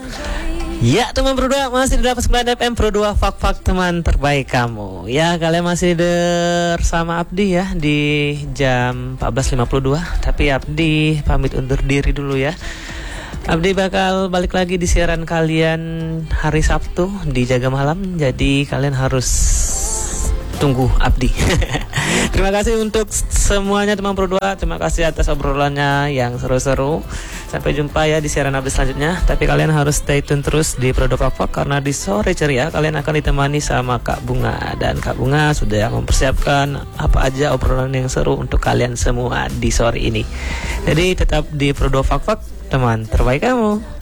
Ya teman Pro 2 masih di 89 FM Pro 2 Fak-Fak teman terbaik kamu. Ya kalian masih bersama Abdi ya di jam 14.52. Tapi Abdi pamit undur diri dulu ya. Abdi bakal balik lagi di siaran kalian hari Sabtu di Jaga Malam. Jadi kalian harus tunggu Abdi. Terima kasih untuk semuanya teman Pro 2. Terima kasih atas obrolannya yang seru-seru. Sampai jumpa ya di siaran Abdi selanjutnya. Tapi kalian harus stay tune terus di Pro 2 Fak-Fak, karena di sore ceria kalian akan ditemani sama Kak Bunga. Dan Kak Bunga sudah mempersiapkan apa aja obrolan yang seru untuk kalian semua di sore ini. Jadi tetap di Pro 2 Fak-Fak, teman terbaik kamu.